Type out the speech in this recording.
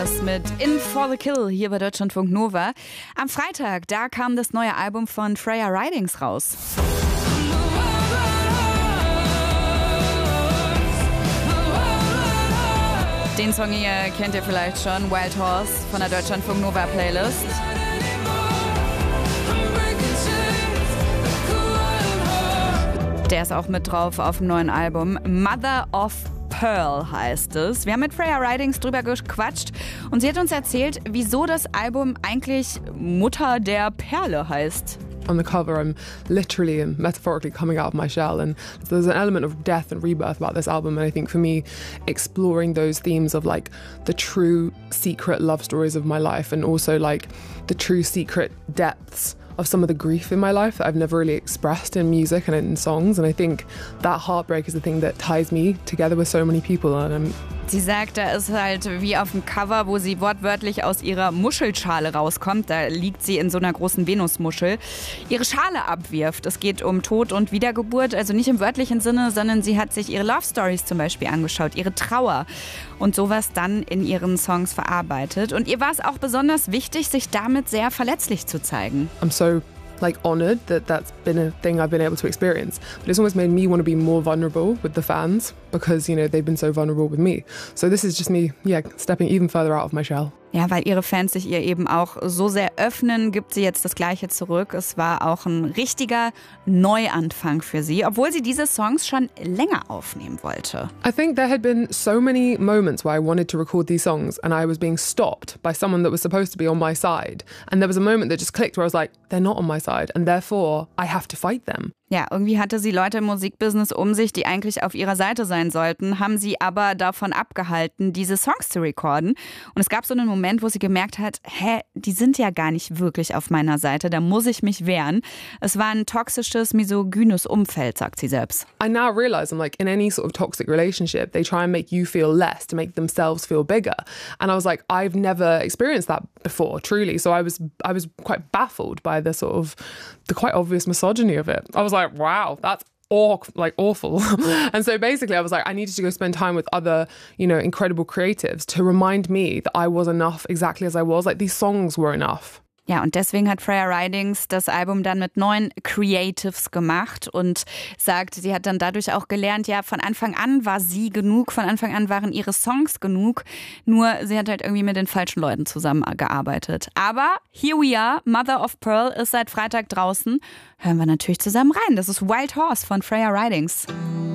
Ridings mit In for the Kill hier bei Deutschlandfunk Nova. Am Freitag, da kam das neue Album von Freya Ridings raus. Den Song hier kennt ihr vielleicht schon, Wild Horse von der Deutschlandfunk Nova Playlist. Der ist auch mit drauf auf dem neuen Album. Mother of Pearl heißt es. Wir haben mit Freya Ridings drüber gequatscht und sie hat uns erzählt, wieso das Album eigentlich Mutter der Perle heißt. On the cover, I'm literally and metaphorically coming out of my shell, and there's an element of death and rebirth about this album. And I think for me, exploring those themes of like the true secret love stories of my life, and also like the true secret depths of some of the grief in my life that I've never really expressed in music and in songs. And I think that heartbreak is the thing that ties me together with so many people. And Sie sagt, da ist halt wie auf dem Cover, wo sie wortwörtlich aus ihrer Muschelschale rauskommt. Da liegt sie in so einer großen Venusmuschel, ihre Schale abwirft. Es geht um Tod und Wiedergeburt, also nicht im wörtlichen Sinne, sondern sie hat sich ihre Love Stories zum Beispiel angeschaut, ihre Trauer und sowas dann in ihren Songs verarbeitet. Und ihr war es auch besonders wichtig, sich damit sehr verletzlich zu zeigen. I'm so honored that that's been a thing I've been able to experience, but it's almost made me want to be more vulnerable with the fans because, you know, they've been so vulnerable with me. So this is just me, stepping even further out of my shell. Ja, weil ihre Fans sich ihr eben auch so sehr öffnen, gibt sie jetzt das Gleiche zurück. Es war auch ein richtiger Neuanfang für sie, obwohl sie diese Songs schon länger aufnehmen wollte. I think there had been so many moments where I wanted to record these songs and I was being stopped by someone that was supposed to be on my side. And there was a moment that just clicked where I was like, they're not on my side and therefore I have to fight them. Ja, irgendwie hatte sie Leute im Musikbusiness um sich, die eigentlich auf ihrer Seite sein sollten, haben sie aber davon abgehalten, diese Songs zu recorden. Und es gab so einen Moment, wo sie gemerkt hat, die sind ja gar nicht wirklich auf meiner Seite, da muss ich mich wehren. Es war ein toxisches, misogynes Umfeld, sagt sie selbst. I now realize I'm like, in any sort of toxic relationship, they try and make you feel less to make themselves feel bigger. And I was like, I've never experienced that before, truly. So I was quite baffled by the sort of the quite obvious misogyny of it. I was like, wow, that's awful. And so basically I was like, I needed to go spend time with other, incredible creatives to remind me that I was enough exactly as I was. Like these songs were enough. Ja, und deswegen hat Freya Ridings das Album dann mit 9 Creatives gemacht und sagt, sie hat dann dadurch auch gelernt, ja, von Anfang an war sie genug, von Anfang an waren ihre Songs genug, nur sie hat halt irgendwie mit den falschen Leuten zusammengearbeitet. Aber Here We Are, Mother of Pearl ist seit Freitag draußen. Hören wir natürlich zusammen rein. Das ist Wild Horse von Freya Ridings.